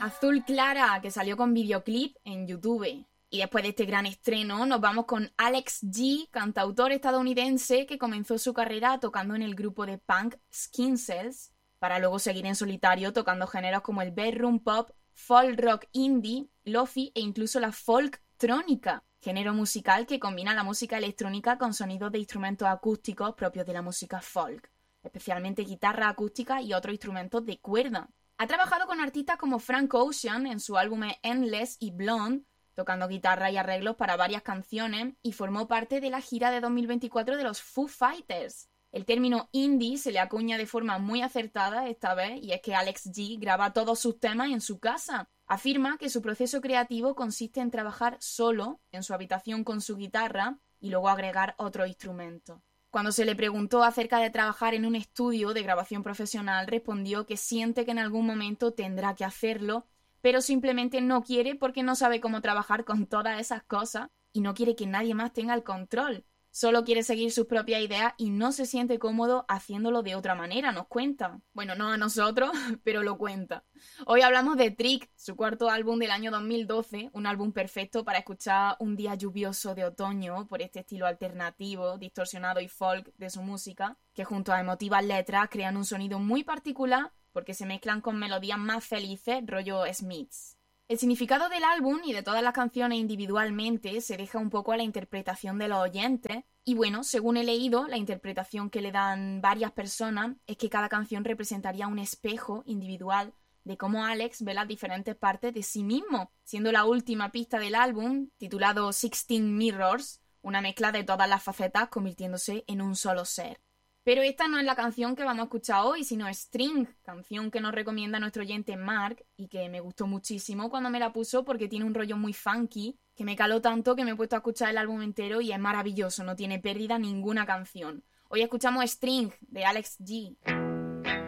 Azul Clara, que salió con videoclip en YouTube. Y después de este gran estreno nos vamos con Alex G, cantautor estadounidense que comenzó su carrera tocando en el grupo de punk Skin Cells, para luego seguir en solitario tocando géneros como el bedroom pop, folk rock indie, lofi e incluso la folktrónica, género musical que combina la música electrónica con sonidos de instrumentos acústicos propios de la música folk, especialmente guitarra acústica y otros instrumentos de cuerda. Ha trabajado con artistas como Frank Ocean en su álbum Endless y Blonde, tocando guitarra y arreglos para varias canciones, y formó parte de la gira de 2024 de los Foo Fighters. El término indie se le acuña de forma muy acertada esta vez, y es que Alex G graba todos sus temas en su casa. Afirma que su proceso creativo consiste en trabajar solo en su habitación con su guitarra y luego agregar otros instrumentos. Cuando se le preguntó acerca de trabajar en un estudio de grabación profesional, respondió que siente que en algún momento tendrá que hacerlo, pero simplemente no quiere porque no sabe cómo trabajar con todas esas cosas y no quiere que nadie más tenga el control. Solo quiere seguir sus propias ideas y no se siente cómodo haciéndolo de otra manera, nos cuenta. Bueno, no a nosotros, pero lo cuenta. Hoy hablamos de Trick, su cuarto álbum del año 2012, un álbum perfecto para escuchar un día lluvioso de otoño por este estilo alternativo, distorsionado y folk de su música, que junto a emotivas letras crean un sonido muy particular porque se mezclan con melodías más felices, rollo Smiths. El significado del álbum y de todas las canciones individualmente se deja un poco a la interpretación de los oyentes, y bueno, según he leído, la interpretación que le dan varias personas es que cada canción representaría un espejo individual de cómo Alex ve las diferentes partes de sí mismo, siendo la última pista del álbum, titulado 16 Mirrors, una mezcla de todas las facetas convirtiéndose en un solo ser. Pero esta no es la canción que vamos a escuchar hoy, sino String, canción que nos recomienda nuestro oyente Mark y que me gustó muchísimo cuando me la puso porque tiene un rollo muy funky, que me caló tanto que me he puesto a escuchar el álbum entero y es maravilloso, no tiene pérdida ninguna canción. Hoy escuchamos String de Alex G.